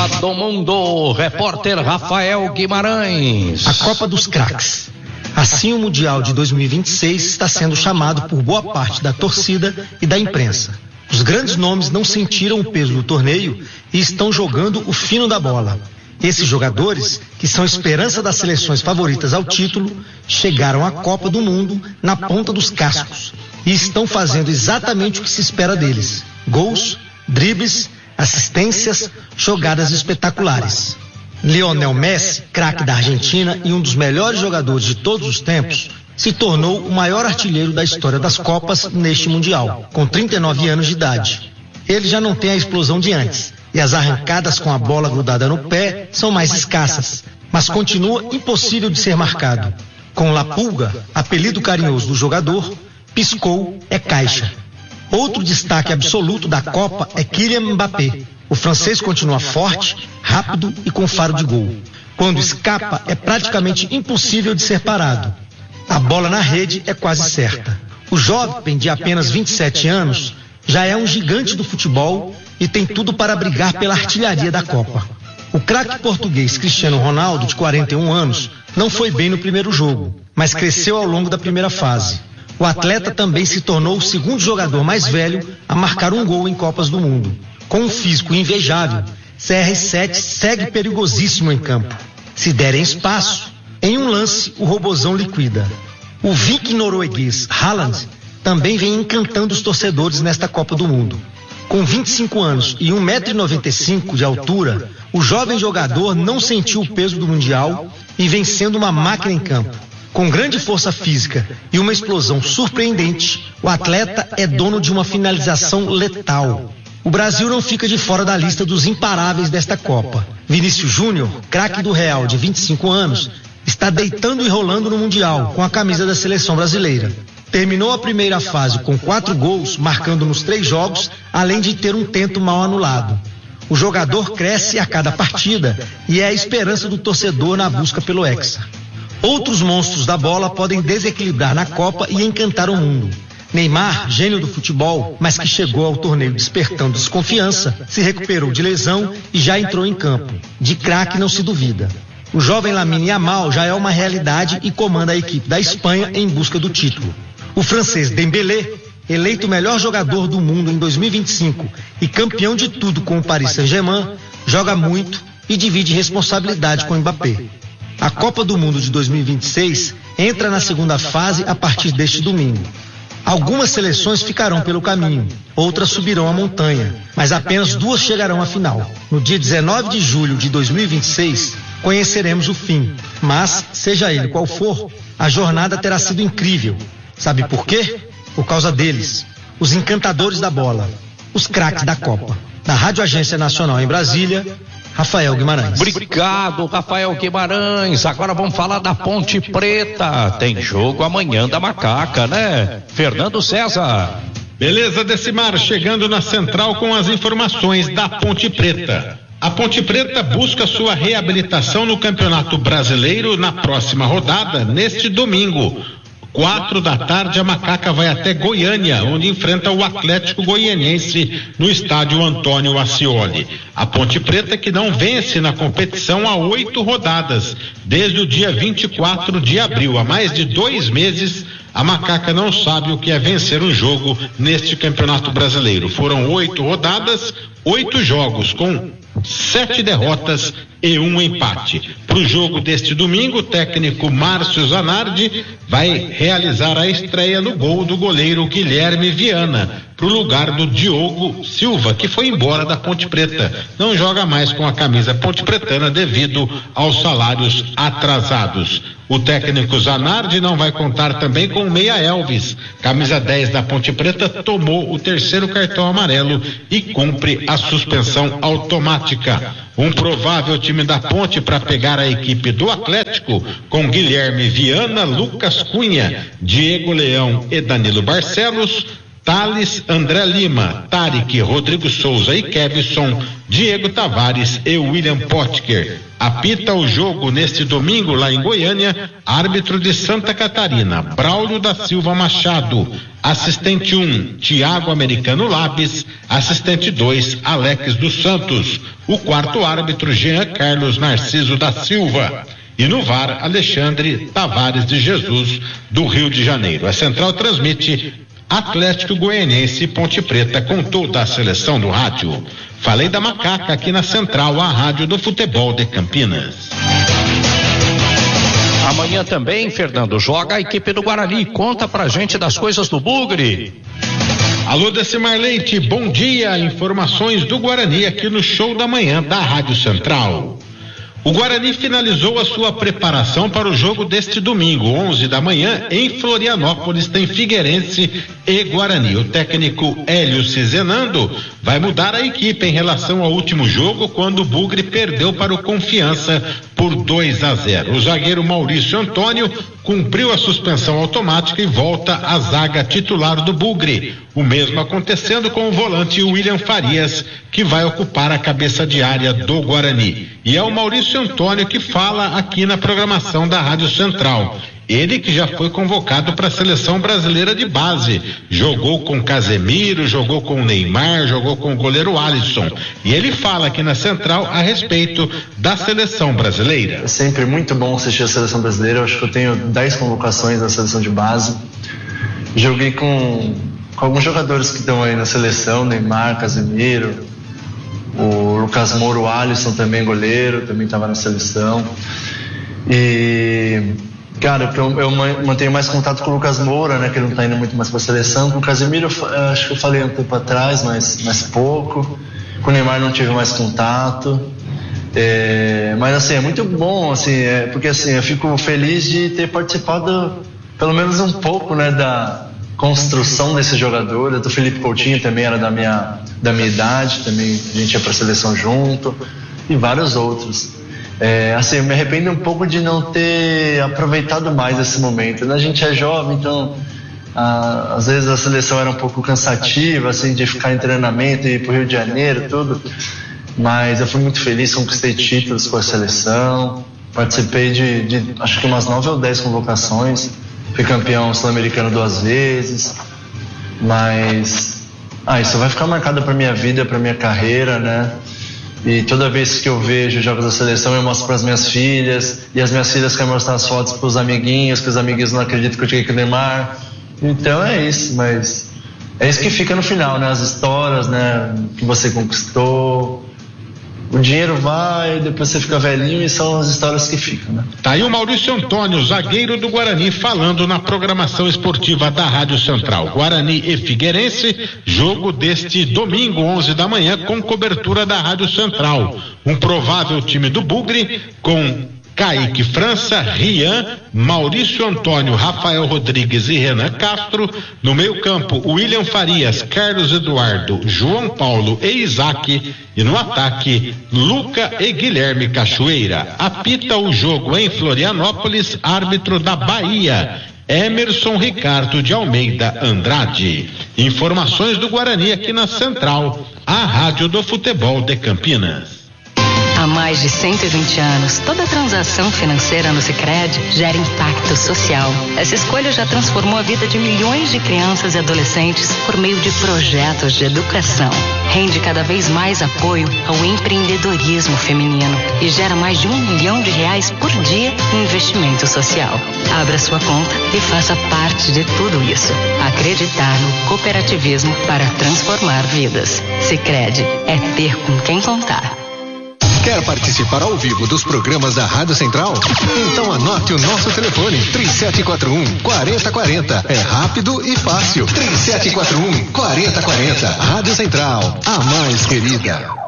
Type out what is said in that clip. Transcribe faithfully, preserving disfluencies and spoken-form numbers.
Copa do Mundo, repórter Rafael Guimarães. A Copa dos Craques. Assim, o Mundial de dois mil e vinte e seis está sendo chamado por boa parte da torcida e da imprensa. Os grandes nomes não sentiram o peso do torneio e estão jogando o fino da bola. Esses jogadores, que são esperança das seleções favoritas ao título, chegaram à Copa do Mundo na ponta dos cascos e estão fazendo exatamente o que se espera deles: gols, dribles, assistências, jogadas espetaculares. Lionel Messi, craque da Argentina e um dos melhores jogadores de todos os tempos, se tornou o maior artilheiro da história das Copas neste Mundial, com trinta e nove anos de idade. Ele já não tem a explosão de antes, e as arrancadas com a bola grudada no pé são mais escassas, mas continua impossível de ser marcado. Com La Pulga, apelido carinhoso do jogador, piscou é caixa. Outro destaque absoluto da Copa é Kylian Mbappé. O francês continua forte, rápido e com faro de gol. Quando escapa, é praticamente impossível de ser parado. A bola na rede é quase certa. O jovem, de apenas vinte e sete anos, já é um gigante do futebol e tem tudo para brigar pela artilharia da Copa. O craque português Cristiano Ronaldo, de quarenta e um anos, não foi bem no primeiro jogo, mas cresceu ao longo da primeira fase. O atleta também se tornou o segundo jogador mais velho a marcar um gol em Copas do Mundo. Com um físico invejável, C R sete segue perigosíssimo em campo. Se derem espaço, em um lance o robozão liquida. O viking norueguês Haaland também vem encantando os torcedores nesta Copa do Mundo. Com vinte e cinco anos e um metro e noventa e cinco de altura, o jovem jogador não sentiu o peso do Mundial e vem sendo uma máquina em campo. Com grande força física e uma explosão surpreendente, o atleta é dono de uma finalização letal. O Brasil não fica de fora da lista dos imparáveis desta Copa. Vinícius Júnior, craque do Real de vinte e cinco anos, está deitando e rolando no Mundial com a camisa da seleção brasileira. Terminou a primeira fase com quatro gols, marcando nos três jogos, além de ter um tento mal anulado. O jogador cresce a cada partida e é a esperança do torcedor na busca pelo Hexa. Outros monstros da bola podem desequilibrar na Copa e encantar o mundo. Neymar, gênio do futebol, mas que chegou ao torneio despertando desconfiança, se recuperou de lesão e já entrou em campo. De craque não se duvida. O jovem Lamine Yamal já é uma realidade e comanda a equipe da Espanha em busca do título. O francês Dembélé, eleito o melhor jogador do mundo em dois mil e vinte e cinco e campeão de tudo com o Paris Saint-Germain, joga muito e divide responsabilidade com Mbappé. A Copa do Mundo de dois mil e vinte e seis entra na segunda fase a partir deste domingo. Algumas seleções ficarão pelo caminho, outras subirão a montanha, mas apenas duas chegarão à final. No dia dezenove de julho de dois mil e vinte e seis, conheceremos o fim, mas, seja ele qual for, a jornada terá sido incrível. Sabe por quê? Por causa deles, os encantadores da bola, os craques da Copa. Da Rádio Agência Nacional em Brasília, Rafael Guimarães. Obrigado, Rafael Guimarães. Agora vamos falar da Ponte Preta. Tem jogo amanhã da Macaca, né? Fernando César. Beleza, Decimar, chegando na central com as informações da Ponte Preta. A Ponte Preta busca sua reabilitação no Campeonato Brasileiro na próxima rodada, neste domingo. Quatro da tarde, a Macaca vai até Goiânia, onde enfrenta o Atlético Goianiense no estádio Antônio Ascioli. A Ponte Preta, que não vence na competição há oito rodadas, desde o dia vinte e quatro de abril, há mais de dois meses, a Macaca não sabe o que é vencer um jogo neste Campeonato Brasileiro. Foram oito rodadas, oito jogos, com sete derrotas e um empate. Para o jogo deste domingo, o técnico Márcio Zanardi vai realizar a estreia no gol do goleiro Guilherme Viana, para o lugar do Diogo Silva, que foi embora da Ponte Preta. Não joga mais com a camisa ponte pretana devido aos salários atrasados. O técnico Zanardi não vai contar também com o Meia Elvis. Camisa dez da Ponte Preta tomou o terceiro cartão amarelo e cumpre a suspensão automática. Um provável time da Ponte para pegar a equipe do Atlético com Guilherme Viana, Lucas Cunha, Diego Leão e Danilo Barcelos, Thales, André Lima, Tarek, Rodrigo Souza e Kevson, Diego Tavares e William Potker. Apita o jogo neste domingo lá em Goiânia, árbitro de Santa Catarina, Braulio da Silva Machado. Assistente um, Tiago Americano Labes. Assistente dois, Alex dos Santos. O quarto árbitro, Jean Carlos Narciso da Silva. E no V A R, Alexandre Tavares de Jesus, do Rio de Janeiro. A Central transmite Atlético Goianiense e Ponte Preta com toda a seleção do rádio. Falei da Macaca aqui na Central, a rádio do futebol de Campinas. Amanhã também, Fernando, joga a equipe do Guarani. Conta pra gente das coisas do Bugre. Alô, Decimar Leite, bom dia. Informações do Guarani aqui no Show da Manhã da Rádio Central. O Guarani finalizou a sua preparação para o jogo deste domingo, onze da manhã, em Florianópolis, tem Figueirense e Guarani. O técnico Hélio Cizenando vai mudar a equipe em relação ao último jogo, quando o Bugre perdeu para o Confiança por dois a zero. O zagueiro Maurício Antônio cumpriu a suspensão automática e volta à zaga titular do Bugre. O mesmo acontecendo com o volante William Farias, que vai ocupar a cabeça de área do Guarani. E é o Maurício Antônio que fala aqui na programação da Rádio Central. Ele que já foi convocado para a seleção brasileira de base. Jogou com Casemiro, jogou com Neymar, jogou com o goleiro Alisson. E ele fala aqui na Central a respeito da seleção brasileira. É sempre muito bom assistir a seleção brasileira. Eu acho que eu tenho dez convocações na seleção de base. Joguei com, com alguns jogadores que estão aí na seleção, Neymar, Casemiro, o Lucas Moura, o Alisson também, goleiro, também estava na seleção. E... cara, eu, eu mantenho mais contato com o Lucas Moura, né, que ele não está indo muito mais para a seleção. Com o Casemiro, eu, acho que eu falei um tempo atrás, mas, mas pouco. Com o Neymar não tive mais contato. É, mas assim, é muito bom, assim, é, porque assim, eu fico feliz de ter participado pelo menos um pouco, né, da construção desses jogadores. O Felipe Coutinho também era da minha, da minha idade, também a gente ia para a seleção junto, e vários outros. É, assim, eu me arrependo um pouco de não ter aproveitado mais esse momento, né? A gente é jovem, então ah, às vezes a seleção era um pouco cansativa, assim, de ficar em treinamento e ir pro Rio de Janeiro, tudo, mas eu fui muito feliz, conquistei títulos com a seleção, participei de, de acho que umas nove ou dez convocações, fui campeão sul-americano duas vezes, mas ah, isso vai ficar marcado pra minha vida, pra minha carreira, né? E toda vez que eu vejo jogos da seleção, eu mostro para as minhas filhas, e as minhas filhas querem mostrar as fotos para os amiguinhos, que os amiguinhos não acreditam que eu cheguei com o Neymar. Então é isso, mas é isso que fica no final, né? As histórias, né? Que você conquistou. O dinheiro vai, depois você fica velhinho e são as histórias que ficam, né? Tá aí o Maurício Antônio, zagueiro do Guarani, falando na programação esportiva da Rádio Central. Guarani e Figueirense, jogo deste domingo, onze da manhã, com cobertura da Rádio Central. Um provável time do Bugre com Kaique França, Rian, Maurício Antônio, Rafael Rodrigues e Renan Castro. No meio campo, William Farias, Carlos Eduardo, João Paulo e Isaac. E no ataque, Luca e Guilherme Cachoeira. Apita o jogo em Florianópolis, árbitro da Bahia, Emerson Ricardo de Almeida Andrade. Informações do Guarani aqui na Central, a rádio do futebol de Campinas. Há mais de cento e vinte anos, toda transação financeira no Sicredi gera impacto social. Essa escolha já transformou a vida de milhões de crianças e adolescentes por meio de projetos de educação. Rende cada vez mais apoio ao empreendedorismo feminino e gera mais de um milhão de reais por dia em investimento social. Abra sua conta e faça parte de tudo isso. Acreditar no cooperativismo para transformar vidas. Sicredi é ter com quem contar. Quer participar ao vivo dos programas da Rádio Central? Então anote o nosso telefone, três sete quatro um, quatro zero quatro zero. É rápido e fácil. três sete quatro um, quatro zero quatro zero. Rádio Central, a mais querida.